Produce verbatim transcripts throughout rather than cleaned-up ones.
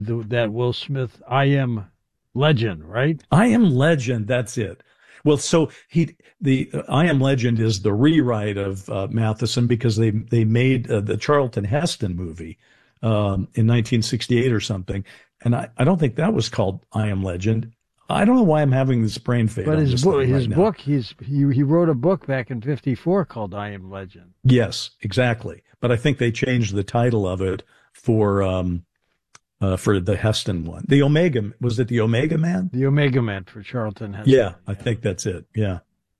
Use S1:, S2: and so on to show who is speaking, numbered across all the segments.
S1: the, that Will Smith I Am Legend, right?
S2: I Am Legend, that's it. Well, so he, the uh, I Am Legend is the rewrite of uh, Matheson because they they made uh, the Charlton Heston movie um, in nineteen sixty-eight or something, and I, I don't think that was called I Am Legend. I don't know why I'm having this brain fade.
S1: But his book, his
S2: right
S1: book, he's he he wrote a book back in fifty-four called I Am Legend.
S2: Yes, exactly. But I think they changed the title of it for um uh, for the Heston one. The Omega, was it the Omega Man?
S1: The Omega Man for Charlton Heston.
S2: Yeah, I think that's it. Yeah.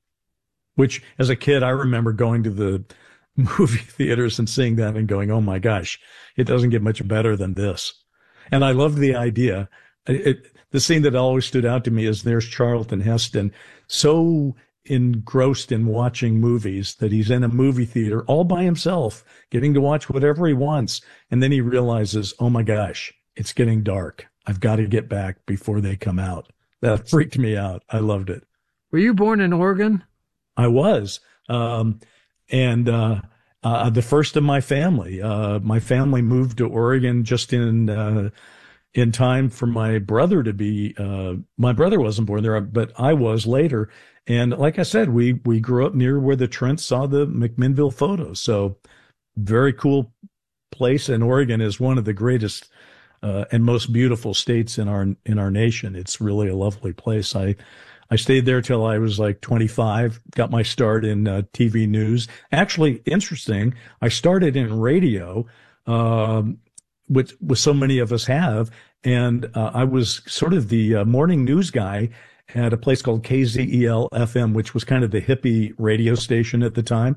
S2: Which, as a kid, I remember going to the movie theaters and seeing that and going, oh my gosh, it doesn't get much better than this. And I loved the idea. It, the scene that always stood out to me is there's Charlton Heston, so engrossed in watching movies that he's in a movie theater all by himself, getting to watch whatever he wants. And then he realizes, oh my gosh, it's getting dark. I've got to get back before they come out. That freaked me out. I loved it.
S1: Were you born in Oregon?
S2: I was. Um, and, uh, uh, the first of my family, uh, my family moved to Oregon just in, uh, in time for my brother to be, uh, my brother wasn't born there, but I was later. And like I said, we, we grew up near where the Trents saw the McMinnville photos. So very cool place. And Oregon is one of the greatest, uh, and most beautiful states in our, in our nation. It's really a lovely place. I, I stayed there till I was like twenty-five, got my start in uh, T V news. Actually, interesting, I started in radio, um, which, which so many of us have, and uh, I was sort of the uh, morning news guy at a place called K Z E L F M, which was kind of the hippie radio station at the time.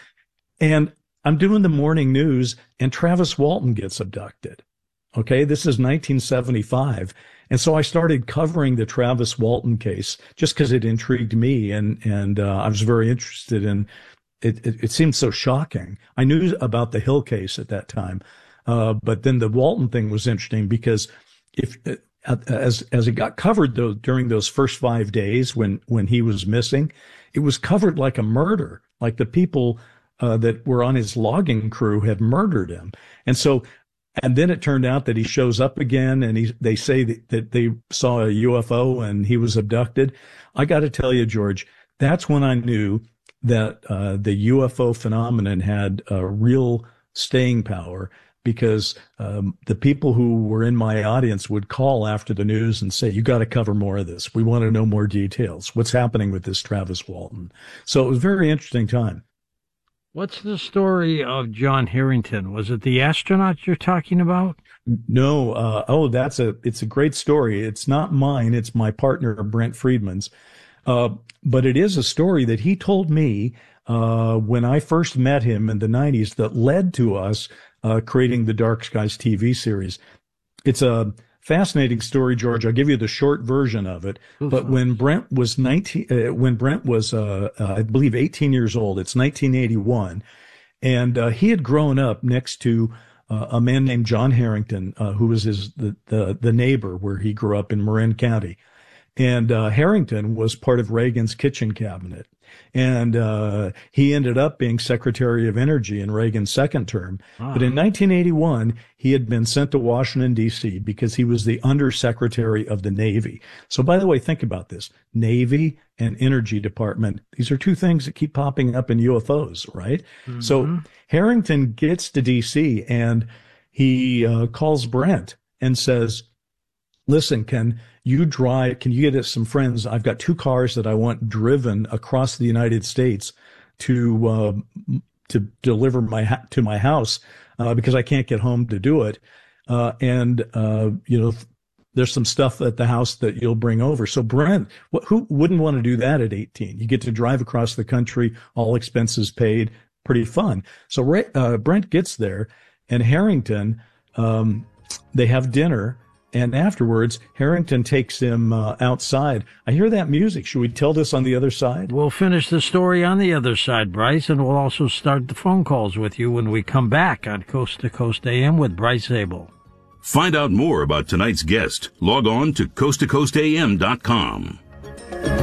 S2: And I'm doing the morning news, and Travis Walton gets abducted. Okay, this is nineteen seventy-five. And so I started covering the Travis Walton case just because it intrigued me, and and uh, I was very interested in it, it. It seemed so shocking. I knew about the Hill case at that time, uh, but then the Walton thing was interesting because if uh, as as it got covered though during those first five days when when he was missing, it was covered like a murder, like the people uh, that were on his logging crew had murdered him, and so. And then it turned out that he shows up again, and he, they say that, that they saw a U F O and he was abducted. I got to tell you, George, that's when I knew that uh, the U F O phenomenon had a real staying power, because um, the people who were in my audience would call after the news and say, you got to cover more of this. We want to know more details. What's happening with this Travis Walton? So it was a very interesting time.
S1: What's the story of John Harrington? Was it the astronaut you're talking about?
S2: No. Uh, oh, that's a, it's a great story. It's not mine. It's my partner, Brent Friedman's. Uh, but it is a story that he told me, uh, when I first met him in the nineties that led to us, uh, creating the Dark Skies T V series. It's a fascinating story, George. I'll give you the short version of it. Oof. But when Brent was nineteen, uh, when Brent was, uh, uh, I believe eighteen years old, it's nineteen eighty-one. And, uh, he had grown up next to, uh, a man named John Harrington, uh, who was his, the, the, the neighbor where he grew up in Marin County. And, uh, Harrington was part of Reagan's kitchen cabinet. And, uh, he ended up being Secretary of Energy in Reagan's second term. Ah. But in nineteen eighty-one, he had been sent to Washington, D C because he was the Undersecretary of the Navy. So by the way, think about this. Navy and Energy Department. These are two things that keep popping up in U F Os, right? Mm-hmm. So Harrington gets to D C and he, uh, calls Brent and says, listen, can you drive, can you get us some friends? I've got two cars that I want driven across the United States to, uh, to deliver my, to my house, uh, because I can't get home to do it. Uh, and, uh, you know, there's some stuff at the house that you'll bring over. So Brent, wh- who wouldn't want to do that at eighteen? You get to drive across the country, all expenses paid, pretty fun. So, uh, Brent gets there, and Harrington, um, they have dinner. And afterwards, Harrington takes him uh, outside. I hear that music. Should we tell this on the other side?
S1: We'll finish the story on the other side, Bryce, and we'll also start the phone calls with you when we come back on Coast to Coast A M with Bryce Zabel.
S3: Find out more about tonight's guest. Log on to coast to coast a m dot com.